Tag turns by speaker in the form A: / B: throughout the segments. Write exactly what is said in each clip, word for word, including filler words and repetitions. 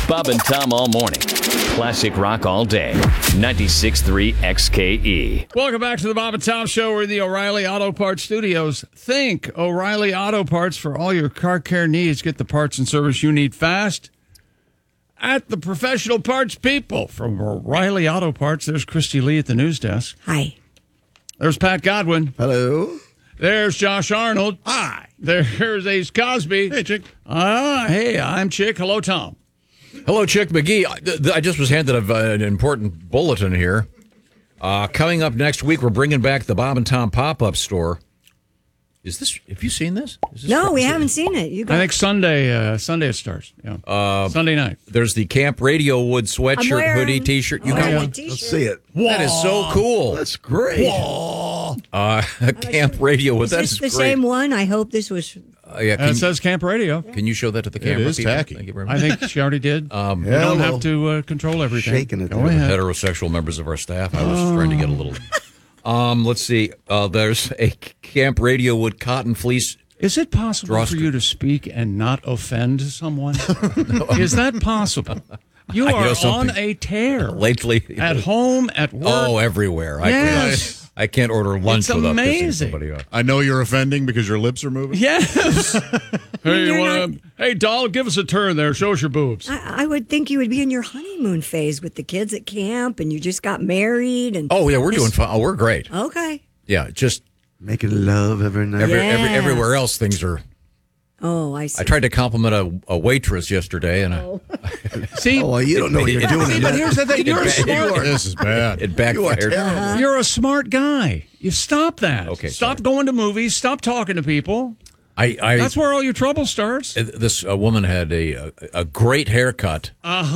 A: Bob and Tom all morning. Classic rock all day. ninety-six point three X K E.
B: Welcome back to the Bob and Tom Show. We're in the O'Reilly Auto Parts Studios. Think O'Reilly Auto Parts for all your car care needs. Get the parts and service you need fast at the professional parts people. From O'Reilly Auto Parts, there's Christy Lee at the news desk.
C: Hi.
B: There's Pat Godwin.
D: Hello.
B: There's Josh Arnold.
D: Hi.
B: There's Ace Cosby.
D: Hey, Chick.
B: Ah, hey, I'm Chick. Hello, Tom.
E: Hello, Chick McGee. I, I just was handed a, an important bulletin here. Uh, coming up next week, we're bringing back the Bob and Tom pop-up store. Is this? Have you seen this? Is this
C: No, we haven't seen it. You
B: I
C: got
B: think Sunday, uh, Sunday it starts. Yeah.
E: Uh,
B: Sunday night.
E: There's the Camp Radio Wood
C: I'm
E: sweatshirt,
C: wearing-
E: hoodie, T-shirt. You
C: I'm
E: got
C: wearing
E: one?
C: a t-shirt.
D: Let's see it.
E: That is so cool.
D: That's great.
E: Uh, Camp Radio Wood.
C: Is
E: That
C: this
E: is
C: the
E: great.
C: same one? I hope this was.
E: Uh, yeah,
B: And
E: can,
B: it says Camp Radio.
E: can you show that to the camera?
D: is
E: people?
D: tacky.
E: Thank you very much.
B: I think she already did.
E: Um,
B: we don't
D: Hello.
B: have to uh, control everything.
D: Shaking it
B: Go
D: there.
B: ahead.
E: heterosexual members of our staff. I was trying to get a little. Um, let's see. Uh, there's a Camp Radio Wood cotton fleece.
B: Is it possible
E: Drawstring.
B: for you to speak and not offend someone? Is that possible? You
E: I know
B: are on
E: something.
B: a tear.
E: Lately,
B: At home, at work.
E: Oh, everywhere. I,
B: Yes.
E: I, I can't order lunch
B: It's
E: without
B: amazing.
E: pissing somebody off.
F: I know you're offending because your lips are moving.
B: Yes. hey,
C: You're
B: you
C: not-
B: wanna, hey, doll, give us a turn there. Show us your boobs.
C: I, I would think you would be in your honeymoon phase with the kids at camp, and you just got married. And
E: Oh, yeah, we're doing fine. Oh, we're great.
C: okay.
E: Yeah, just
D: Making love every night.
E: every, every,
C: Yes.
E: everywhere else, things are.
C: Oh, I see.
E: I tried to compliment a, a waitress yesterday, and I,
B: See,
D: Oh, well, you don't know what you're doing.
B: See, but here's the thing. You're a smart,
F: This is bad.
E: it backfired.
B: you're a smart guy. You stop that.
E: Okay,
B: Stop
E: sorry.
B: going to movies. Stop talking to people.
E: I, I
B: That's where all your trouble starts.
E: this uh, woman had a, a a great haircut,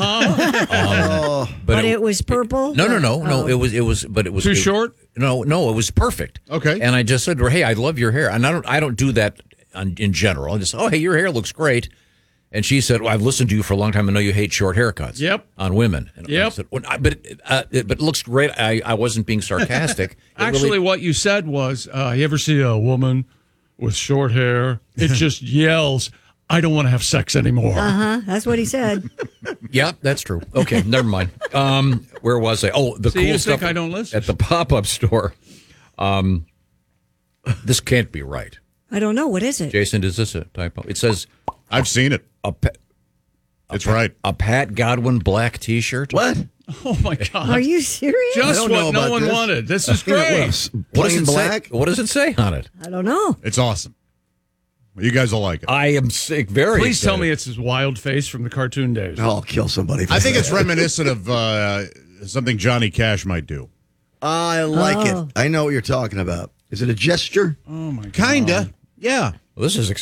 B: Uh-huh.
C: but it was purple?
E: no, no, no, no.
C: Oh.
E: It was it was, but it was
B: Too
E: it-
B: short?
E: No, no, it was perfect.
F: Okay.
E: And I just said to her, "Hey, I love your hair," and I don't I don't do that on, in general. I just, oh, hey, your hair looks great. And she said, well, I've listened to you for a long time. I know you hate short haircuts.
B: Yep.
E: On women. And I
B: Yep.
E: said, well, I- but, it, uh, it, but it looks great. I, I wasn't being sarcastic. It
B: Actually,
E: really-
B: what you said was, uh, you ever see a woman with short hair? It just yells, I don't want to have sex anymore.
C: Uh-huh. That's what he said.
E: yeah, that's true. Okay, never mind. Um, where was I? Oh, the
B: See,
E: cool
B: you
E: stuff
B: think I don't listen?
E: at the pop-up store. Um, this can't be right.
C: I don't know. What is it?
E: Jason, is this a typo? It says
F: I've seen it.
E: a, pa-
F: It's right.
E: a Pat Godwin black T-shirt.
D: What?
B: Oh, my God.
C: Are you serious?
B: Just
D: I don't know
B: what no
D: about
B: one
D: this.
B: wanted. This is
D: You know,
B: great.
D: what,
E: What does
D: plain
E: it
D: black?
E: say? What does it say on it?
C: I don't know.
F: It's awesome. You guys will like it.
E: I am sick. Very.
B: Please tell
E: excited.
B: me it's his wild face from the cartoon days.
D: I'll kill somebody. For
F: I think
D: that.
F: it's reminiscent of uh, something Johnny Cash might do.
D: I like
C: Oh.
D: it. I know what you're talking about. Is it a gesture?
B: Oh, my God.
F: Kinda. Yeah.
E: Well, this is